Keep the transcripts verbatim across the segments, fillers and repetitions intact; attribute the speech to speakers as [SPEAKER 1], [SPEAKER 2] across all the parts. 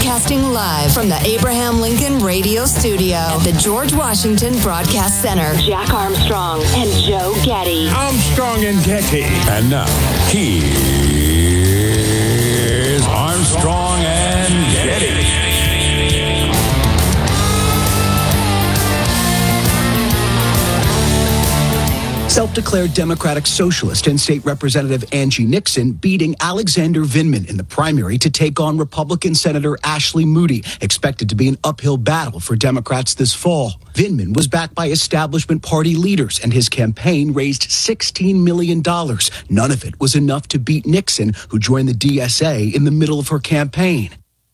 [SPEAKER 1] Broadcasting live from the Abraham Lincoln Radio Studio at the George Washington Broadcast Center. Jack Armstrong and Joe Getty.
[SPEAKER 2] Armstrong and Getty.
[SPEAKER 3] And now, here's Armstrong and Getty.
[SPEAKER 4] Self-declared Democratic Socialist and State Representative Angie Nixon beating Alexander Vindman in the primary to take on Republican Senator Ashley Moody, expected to be an uphill battle for Democrats this fall. Vindman was backed by establishment party leaders, and his campaign raised sixteen million dollars. None of it was enough to beat Nixon, who joined the D S A in the middle of her campaign.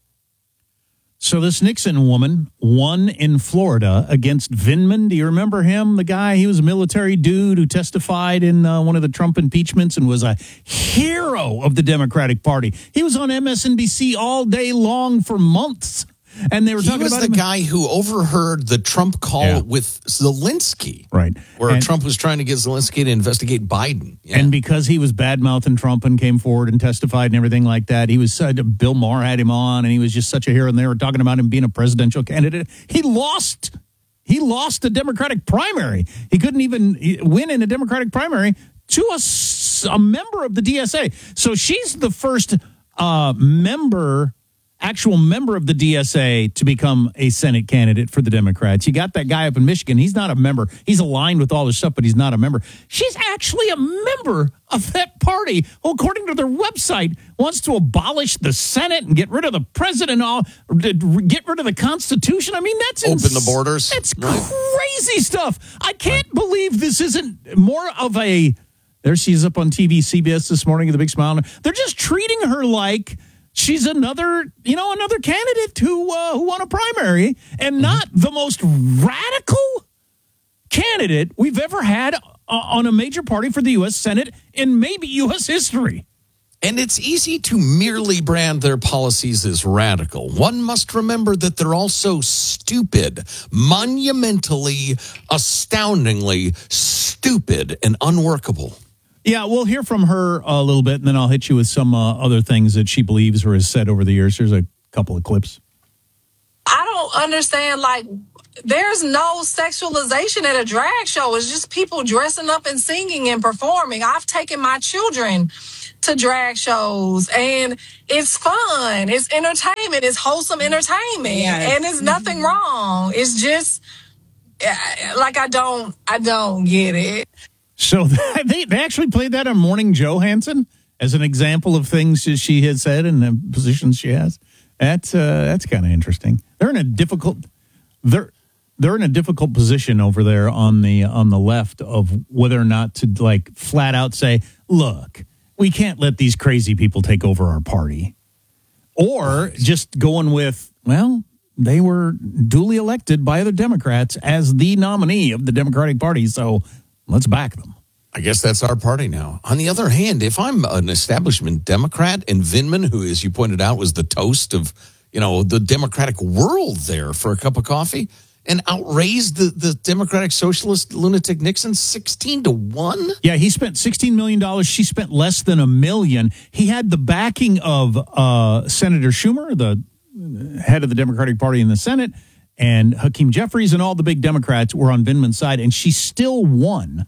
[SPEAKER 5] So this Nixon woman won in Florida against Vindman. Do you remember him? The guy, he was a military dude who testified in uh, one of the Trump impeachments and was a hero of the Democratic Party. He was on M S N B C all day long for months. And they were
[SPEAKER 6] he
[SPEAKER 5] talking
[SPEAKER 6] was
[SPEAKER 5] about
[SPEAKER 6] the
[SPEAKER 5] him.
[SPEAKER 6] guy who overheard the Trump call
[SPEAKER 5] Yeah.
[SPEAKER 6] with Zelensky.
[SPEAKER 5] Right.
[SPEAKER 6] Where
[SPEAKER 5] And-
[SPEAKER 6] Trump was trying to get Zelensky to investigate Biden. Yeah.
[SPEAKER 5] And because he was bad-mouthing Trump and came forward and testified and everything like that, he was uh, Bill Maher had him on, and he was just such a hero. And they were talking about him being a presidential candidate. He lost. He lost the Democratic primary. He couldn't even win in a Democratic primary to a, s- a member of the D S A. So she's the first uh, member. actual member of the D S A to become a Senate candidate for the Democrats. You got that guy up in Michigan. He's not a member. He's aligned with all this stuff, but he's not a member. She's actually a member of that party who, according to their website, wants to abolish the Senate and get rid of the president, all get rid of the Constitution. I mean, that's
[SPEAKER 6] Open
[SPEAKER 5] ins-
[SPEAKER 6] the borders.
[SPEAKER 5] That's
[SPEAKER 6] Right.
[SPEAKER 5] crazy stuff. I can't believe this isn't more of a... There she is up on T V, C B S this morning with a big smile. They're just treating her like... she's another, you know, another candidate who uh, who won a primary and not the most radical candidate we've ever had uh, on a major party for the U S Senate in maybe U S history.
[SPEAKER 6] And it's easy to merely brand their policies as radical. One must remember that they're also stupid, monumentally, astoundingly stupid and unworkable.
[SPEAKER 5] Yeah, we'll hear from her a little bit, and then I'll hit you with some uh, other things that she believes or has said over the years. Here's a couple of clips.
[SPEAKER 7] I don't understand, like, there's no sexualization at a drag show. It's just people dressing up and singing and performing. I've taken my children to drag shows, and it's fun. It's entertainment. It's wholesome entertainment.
[SPEAKER 8] Yes.
[SPEAKER 7] And it's nothing wrong. It's just, like, I don't, I don't get it.
[SPEAKER 5] So they, they actually played that on Morning Joe Hansen as an example of things that she had said and the positions she has. That's uh, that's kind of interesting. They're in a difficult they're they're in a difficult position over there on the on the left of whether or not to like flat out say, look, we can't let these crazy people take over our party, or just going with, well, they were duly elected by the Democrats as the nominee of the Democratic Party, so let's back them.
[SPEAKER 6] I guess that's our party now. On the other hand, if I'm an establishment Democrat and Vindman, who, as you pointed out, was the toast of, you know, the Democratic world there for a cup of coffee, and outraised the, the Democratic Socialist lunatic Nixon sixteen to one?
[SPEAKER 5] Yeah, he spent sixteen million dollars. She spent less than a million. He had the backing of uh, Senator Schumer, the head of the Democratic Party in the Senate, and Hakeem Jeffries, and all the big Democrats were on Vindman's side, and she still won.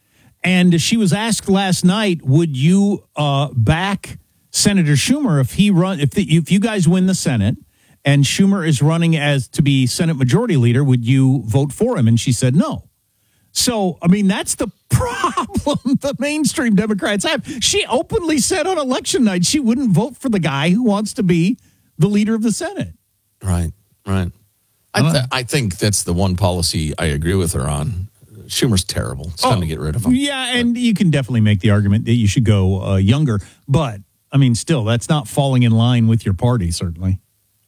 [SPEAKER 5] And she was asked last night, would you uh, back Senator Schumer if he run if the, if you guys win the Senate and Schumer is running as to be Senate Majority Leader, would you vote for him? And she said no. So, I mean, that's the problem the mainstream Democrats have. She openly said on election night she wouldn't vote for the guy who wants to be the leader of the Senate.
[SPEAKER 6] Right, right. I, th- I think that's the one policy I agree with her on. Schumer's terrible. It's time
[SPEAKER 5] Oh,
[SPEAKER 6] to get rid of him.
[SPEAKER 5] Yeah, and you can definitely make the argument that you should go uh, younger. But, I mean, still, that's not falling in line with your party, certainly.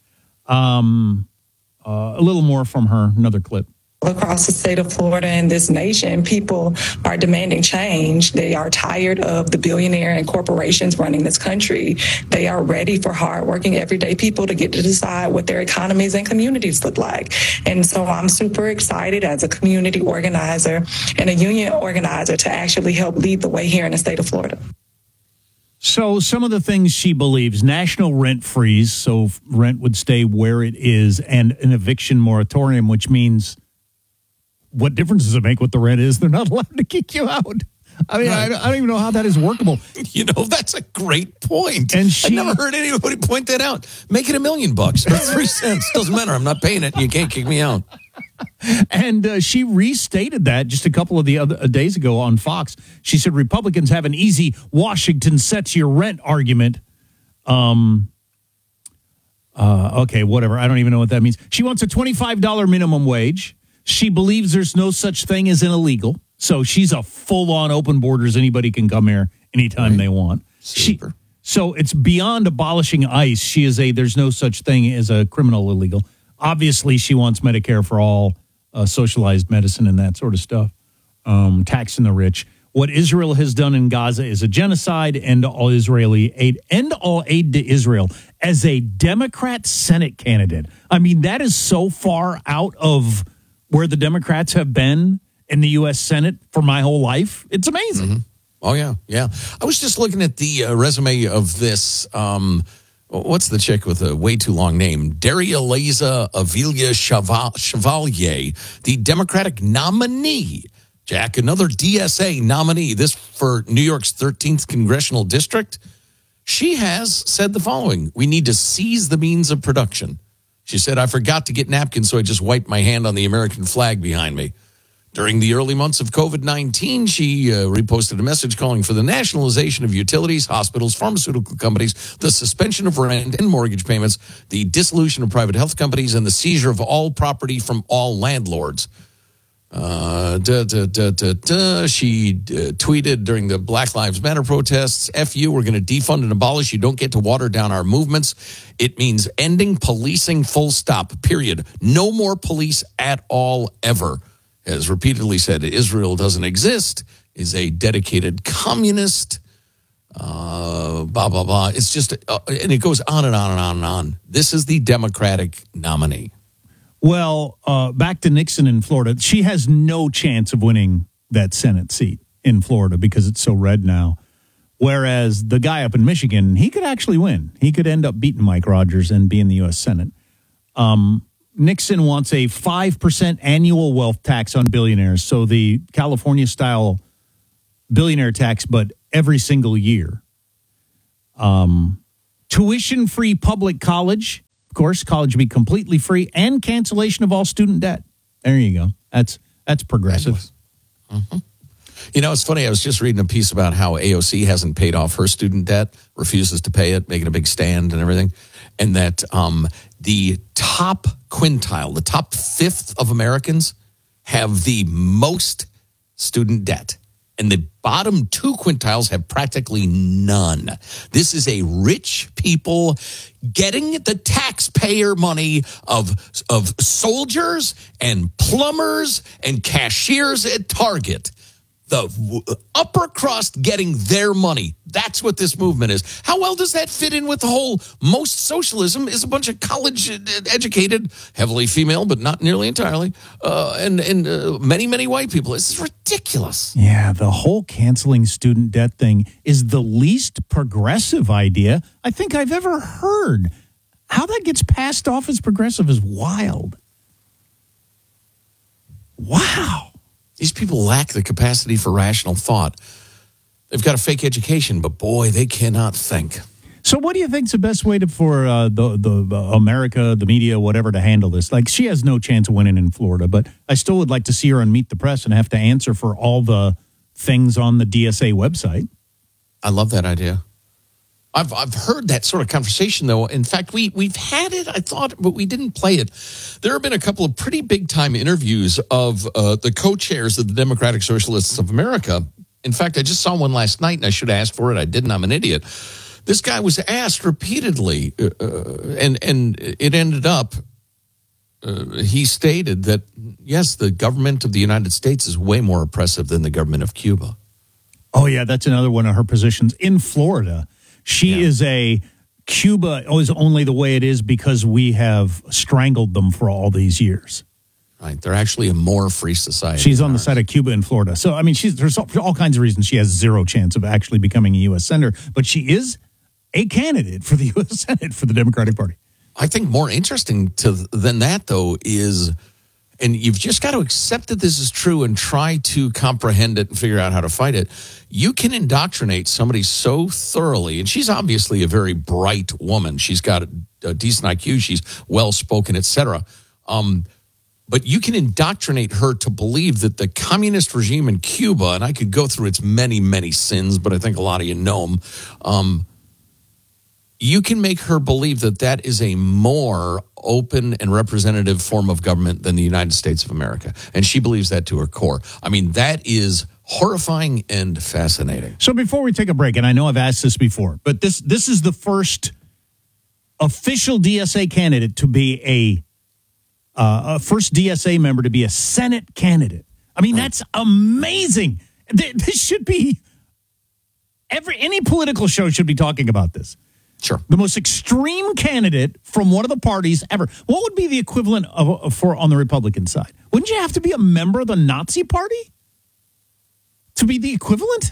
[SPEAKER 5] Um, uh, a little more from her, another clip.
[SPEAKER 8] Across the state of Florida and this nation, people are demanding change. They are tired of the billionaire and corporations running this country. They are ready for hardworking, everyday people to get to decide what their economies and communities look like. And so I'm super excited as a community organizer and a union organizer to actually help lead the way here in the state of Florida.
[SPEAKER 5] So some of the things she believes: national rent freeze, so rent would stay where it is, and an eviction moratorium, which means what difference does it make what the rent is? They're not allowed to kick you out. I mean, right. I, I don't even know how that is workable.
[SPEAKER 6] You know, that's a great point.
[SPEAKER 5] And she,
[SPEAKER 6] I never heard anybody point that out. Make it a million bucks or three cents. Doesn't matter. I'm not paying it. You can't kick me out.
[SPEAKER 5] And uh, she restated that just a couple of the other uh, days ago on Fox. She said Republicans have an easy Washington sets your rent argument. Um. Uh, okay, whatever. I don't even know what that means. She wants a twenty-five dollars minimum wage. She believes there's no such thing as an illegal. So she's a full-on open borders. Anybody can come here anytime right. they want. Super. She, so it's beyond abolishing ICE. She is a, there's no such thing as a criminal illegal. Obviously, she wants Medicare for all, uh, socialized medicine and that sort of stuff, um, taxing the rich. What Israel has done in Gaza is a genocide. End all Israeli aid. End all aid to Israel as a Democrat Senate candidate. I mean, that is so far out of where the Democrats have been in the U S Senate for my whole life. It's amazing.
[SPEAKER 6] Mm-hmm. Oh, yeah, yeah. I was just looking at the uh, resume of this, um, what's the chick with a way too long name? Daria-Liza Avilia Chevalier, the Democratic nominee. Jack, another D S A nominee, this for New York's thirteenth Congressional District. She has said the following: we need to seize the means of production. She said, I forgot to get napkins, so I just wiped my hand on the American flag behind me. During the early months of COVID nineteen, she uh, reposted a message calling for the nationalization of utilities, hospitals, pharmaceutical companies, the suspension of rent and mortgage payments, the dissolution of private health companies, and the seizure of all property from all landlords. Uh, da, da, da, da, da. She uh, tweeted during the Black Lives Matter protests, F you, we're going to defund and abolish. You don't get to water down our movements. It means ending policing, full stop, period. No more police at all, ever. Has repeatedly said Israel doesn't exist, is a dedicated communist, uh, blah, blah, blah. It's just, uh, and it goes on and on and on and on. This is the Democratic nominee.
[SPEAKER 5] Well, uh, back to Nixon in Florida. She has no chance of winning that Senate seat in Florida because it's so red now. Whereas the guy up in Michigan, he could actually win. He could end up beating Mike Rogers and be in the U S Senate. Um, Nixon wants a five percent annual wealth tax on billionaires. So the California-style billionaire tax, but every single year. Um, tuition-free public college. Of course, college would be completely free, and cancellation of all student debt. There you go. That's that's progressive.
[SPEAKER 6] Mm-hmm. You know, it's funny. I was just reading a piece about how A O C hasn't paid off her student debt, refuses to pay it, making a big stand and everything, and that um, the top quintile, the top fifth of Americans have the most student debt. And the bottom two quintiles have practically none. This is a rich people getting the taxpayer money of, of soldiers and plumbers and cashiers at Target. The upper crust getting their money. That's what this movement is. How well does that fit in with the whole most socialism is a bunch of college-educated, heavily female, but not nearly entirely, uh, and, and uh, many, many white people. This is ridiculous.
[SPEAKER 5] Yeah, the whole canceling student debt thing is the least progressive idea I think I've ever heard. How that gets passed off as progressive is wild. Wow.
[SPEAKER 6] These people lack the capacity for rational thought. They've got a fake education, but boy, they cannot think.
[SPEAKER 5] So what do you think is the best way to, for uh, the, the uh, America, the media, whatever, to handle this? Like, she has no chance of winning in Florida, but I still would like to see her on Meet the Press and have to answer for all the things on the D S A website.
[SPEAKER 6] I love that idea. I've I've heard that sort of conversation, though. In fact, we, we've had it, I thought, but we didn't play it. There have been a couple of pretty big-time interviews of uh, the co-chairs of the Democratic Socialists of America. In fact, I just saw one last night, and I should have asked for it. I didn't. I'm an idiot. This guy was asked repeatedly, uh, and, and it ended up, uh, he stated that, yes, the government of the United States is way more oppressive than the government of Cuba.
[SPEAKER 5] Oh, yeah, that's another one of her positions. In Florida, she yeah. is a, Cuba is only the way it is because we have strangled them for all these years.
[SPEAKER 6] Right. They're actually a more free society.
[SPEAKER 5] She's on the side of Cuba and Florida. So, I mean, she's there's all, all kinds of reasons she has zero chance of actually becoming a U S senator. But she is a candidate for the U S Senate for the Democratic Party.
[SPEAKER 6] I think more interesting to than that, though, is, and you've just got to accept that this is true and try to comprehend it and figure out how to fight it. You can indoctrinate somebody so thoroughly, and she's obviously a very bright woman. She's got a, a decent I Q. She's well-spoken, et cetera. Um, but you can indoctrinate her to believe that the communist regime in Cuba, and I could go through its many, many sins, but I think a lot of you know them, um, you can make her believe that that is a more open and representative form of government than the United States of America. And she believes that to her core. I mean, that is horrifying and fascinating.
[SPEAKER 5] So before we take a break, and I know I've asked this before, but this this is the first official D S A candidate to be a, uh, a first D S A member to be a Senate candidate. I mean, that's amazing. This should be, every any political show should be talking about this.
[SPEAKER 6] Sure.
[SPEAKER 5] The most extreme candidate from one of the parties ever. What would be the equivalent of, of for on the Republican side? Wouldn't you have to be a member of the Nazi Party to be the equivalent?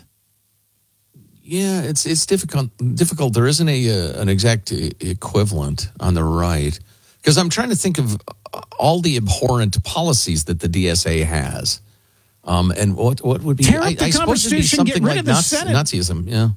[SPEAKER 6] Yeah, it's it's difficult. Difficult. There isn't a uh, an exact equivalent on the right, because I'm trying to think of all the abhorrent policies that the D S A has, um, and what what would be?
[SPEAKER 5] Tear up
[SPEAKER 6] I,
[SPEAKER 5] the
[SPEAKER 6] I suppose it'd be
[SPEAKER 5] Constitution,
[SPEAKER 6] something
[SPEAKER 5] get rid
[SPEAKER 6] like
[SPEAKER 5] of the
[SPEAKER 6] Nazi,
[SPEAKER 5] Senate.
[SPEAKER 6] Nazism. Yeah.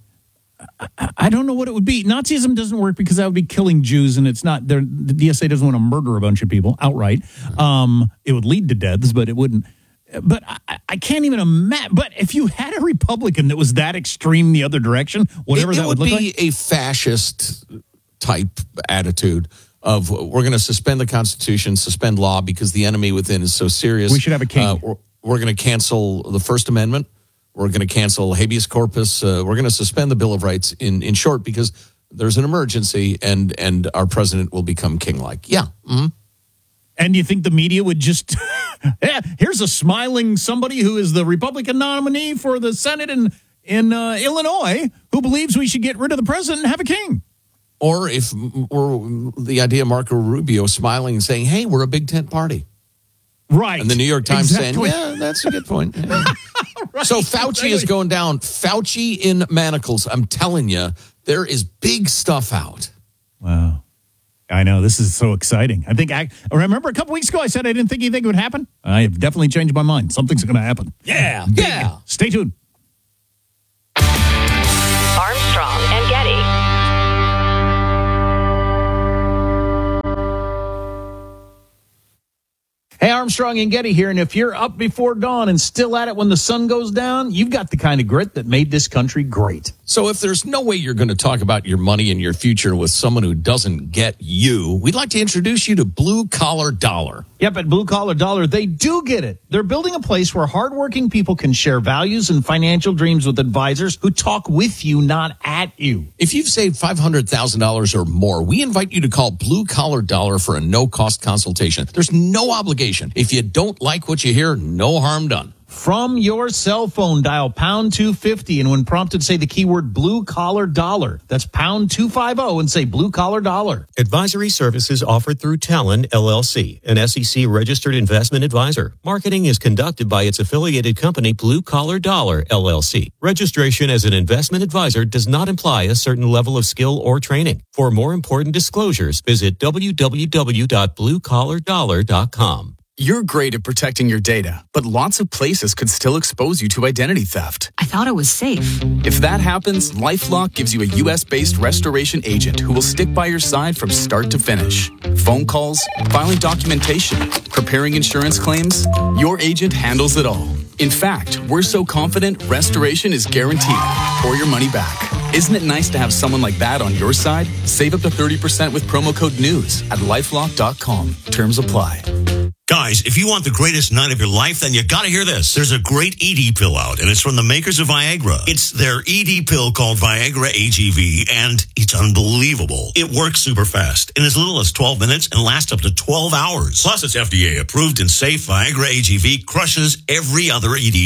[SPEAKER 5] I don't know what it would be. Nazism doesn't work because that would be killing Jews, and it's not. The D S A doesn't want to murder a bunch of people outright. Um, it would lead to deaths, but it wouldn't. But I, I can't even imagine. But if you had a Republican that was that extreme the other direction, whatever
[SPEAKER 6] it, it
[SPEAKER 5] that would,
[SPEAKER 6] would
[SPEAKER 5] look
[SPEAKER 6] be
[SPEAKER 5] like,
[SPEAKER 6] a fascist type attitude of we're going to suspend the Constitution, suspend law because the enemy within is so serious.
[SPEAKER 5] We should have a king.
[SPEAKER 6] Uh, we're we're going to cancel the First Amendment. We're going to cancel habeas corpus. Uh, we're going to suspend the Bill of Rights in, in short because there's an emergency and and our president will become king-like. Yeah. Mm-hmm.
[SPEAKER 5] And you think the media would just, yeah, here's a smiling somebody who is the Republican nominee for the Senate in, in uh, Illinois who believes we should get rid of the president and have a king.
[SPEAKER 6] Or if or the idea of Marco Rubio smiling and saying, hey, we're a Big Tent party.
[SPEAKER 5] Right.
[SPEAKER 6] And the New York Times
[SPEAKER 5] exactly.
[SPEAKER 6] saying, yeah, that's a good point. Yeah.
[SPEAKER 5] Right,
[SPEAKER 6] so Fauci
[SPEAKER 5] exactly.
[SPEAKER 6] is going down. Fauci in manacles. I'm telling you, there is big stuff out.
[SPEAKER 5] Wow. I know. This is so exciting. I think I remember a couple weeks ago I said I didn't think anything would happen. I have definitely changed my mind. Something's going to happen.
[SPEAKER 6] Yeah.
[SPEAKER 5] Big.
[SPEAKER 6] Yeah.
[SPEAKER 5] Stay tuned.
[SPEAKER 1] Armstrong and Getty.
[SPEAKER 5] Hey, Armstrong and Getty here, and if you're up before dawn and still at it when the sun goes down, you've got the kind of grit that made this country great.
[SPEAKER 6] So if there's no way you're going to talk about your money and your future with someone who doesn't get you, we'd like to introduce you to Blue Collar Dollar.
[SPEAKER 5] Yep, at Blue Collar Dollar, they do get it. They're building a place where hardworking people can share values and financial dreams with advisors who talk with you, not at you.
[SPEAKER 6] If you've saved five hundred thousand dollars or more, we invite you to call Blue Collar Dollar for a no-cost consultation. There's no obligation. If you don't like what you hear, no harm done.
[SPEAKER 5] From your cell phone, dial pound two fifty, and when prompted, say the keyword Blue Collar Dollar. That's pound two fifty and say Blue Collar Dollar.
[SPEAKER 2] Advisory services offered through Talon, L L C, an S E C-registered investment advisor. Marketing is conducted by its affiliated company, Blue Collar Dollar, L L C. Registration as an investment advisor does not imply a certain level of skill or training. For more important disclosures, visit w w w dot blue collar dollar dot com.
[SPEAKER 9] You're great at protecting your data, but lots of places could still expose you to identity theft.
[SPEAKER 10] I thought it was safe.
[SPEAKER 9] If that happens, LifeLock gives you a U S-based restoration agent who will stick by your side from start to finish. Phone calls, filing documentation, preparing insurance claims, your agent handles it all. In fact, we're so confident restoration is guaranteed or your money back. Isn't it nice to have someone like that on your side? Save up to thirty percent with promo code NEWS at lifelock dot com. Terms apply.
[SPEAKER 11] Guys, if you want the greatest night of your life, then you got to hear this. There's a great E D pill out, and it's from the makers of Viagra. It's their E D pill called Viagra A G V, and it's unbelievable. It works super fast in as little as twelve minutes and lasts up to twelve hours. Plus, it's F D A approved and safe. Viagra A G V crushes every other E D pill.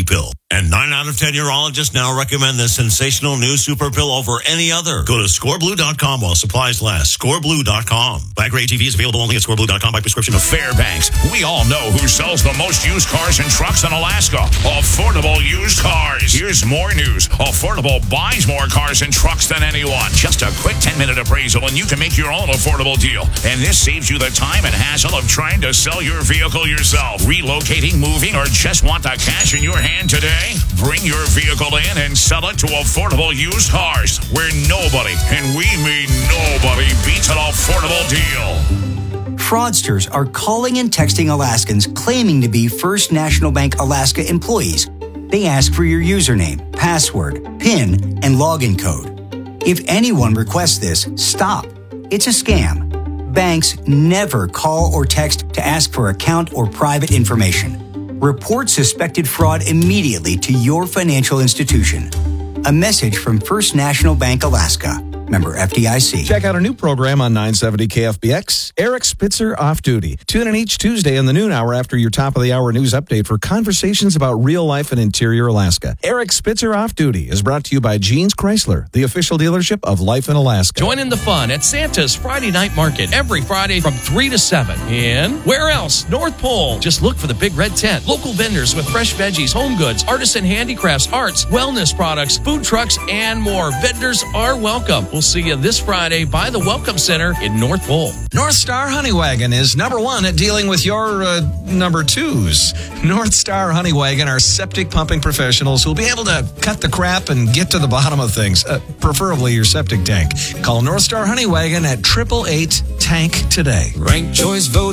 [SPEAKER 11] And nine out of ten urologists now recommend this sensational new super pill over any other. Go to score blue dot com while supplies last. score blue dot com. Viagra A G V is available only at score blue dot com by prescription of
[SPEAKER 3] Fairbanks. We all know who sells the most used cars and trucks in Alaska. Affordable Used Cars. Here's more news. Affordable buys more cars and trucks than anyone. Just a quick ten-minute appraisal and you can make your own affordable deal. And this saves you the time and hassle of trying to sell your vehicle yourself. Relocating, moving, or just want the cash in your hand today? Bring your vehicle in and sell it to Affordable Used Cars, where nobody, and we mean nobody, beats an affordable deal.
[SPEAKER 10] Fraudsters are calling and texting Alaskans claiming to be First National Bank Alaska employees. They ask for your username, password, PIN, and login code. If anyone requests this, stop. It's a scam. Banks never call or text to ask for account or private information. Report suspected fraud immediately to your financial institution. A message from First National Bank Alaska. Member F D I C.
[SPEAKER 12] Check out a new program on nine seventy K F B X, Eric Spitzer Off Duty. Tune in each Tuesday in the noon hour after your top of the hour news update for conversations about real life in interior Alaska. Eric Spitzer Off Duty is brought to you by Jeans Chrysler, the official dealership of Life in Alaska.
[SPEAKER 13] Join in the fun at Santa's Friday Night Market every Friday from three to seven. And where else? North Pole. Just look for the big red tent. Local vendors with fresh veggies, home goods, artisan handicrafts, arts, wellness products, food trucks, and more. Vendors are welcome. We'll see you this Friday by the Welcome Center in North Pole.
[SPEAKER 14] North Star Honeywagon is number one at dealing with your uh, number twos. North Star Honeywagon are septic pumping professionals who will be able to cut the crap and get to the bottom of things, uh, preferably your septic tank. Call North Star Honeywagon at triple eight tank today.
[SPEAKER 15] Ranked choice voted